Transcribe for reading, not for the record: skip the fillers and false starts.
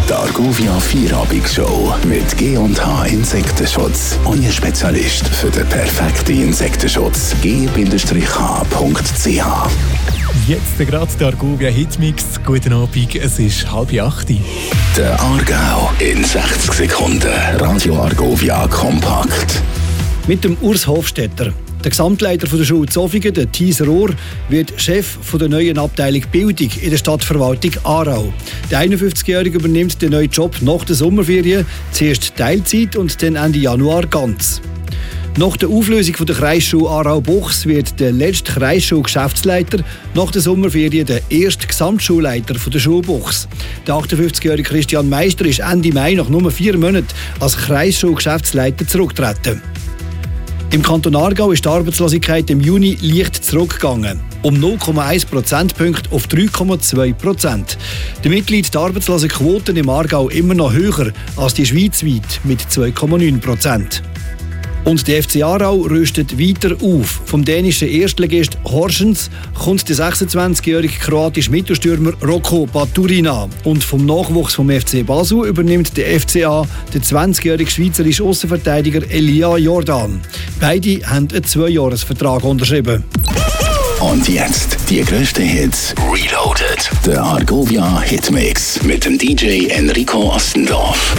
Die Argovia Feierabend-Show mit G&H Insektenschutz. Euer Spezialist für den perfekten Insektenschutz. g-h.ch. Jetzt gerade der Argovia Hitmix. Guten Abend, es ist 7:30. Der Aargau in 60 Sekunden. Radio Argovia kompakt. Mit dem Urs Hofstetter. Der Gesamtleiter der Schule Zofingen, der Thies Rohr, wird Chef der neuen Abteilung Bildung in der Stadtverwaltung Aarau. Der 51-Jährige übernimmt den neuen Job nach der Sommerferien, zuerst Teilzeit und dann Ende Januar ganz. Nach der Auflösung der Kreisschule Aarau-Buchs wird der letzte Kreisschul-Geschäftsleiter nach der Sommerferien der erste Gesamtschulleiter der Schule Buchs. Der 58-jährige Christian Meister ist Ende Mai nach nur 4 Monaten als Kreisschul-Geschäftsleiter zurückgetreten. Im Kanton Aargau ist die Arbeitslosigkeit im Juni leicht zurückgegangen. Um 0,1 Prozentpunkte auf 3,2%. Damit liegt die Arbeitslosenquote im Aargau immer noch höher als die schweizweit mit 2,9%. Und der FC Aarau rüstet weiter auf. Vom dänischen Erstligist Horsens kommt der 26-jährige kroatische Mittelstürmer Roko Baturina. Und vom Nachwuchs vom FC Basel übernimmt der FCA den 20-jährigen schweizerische Aussenverteidiger Elia Jordan. Beide haben einen 2-Jahres-Vertrag unterschrieben. Und jetzt die grössten Hits Reloaded. Der Argovia Hitmix mit dem DJ Enrico Ostendorf.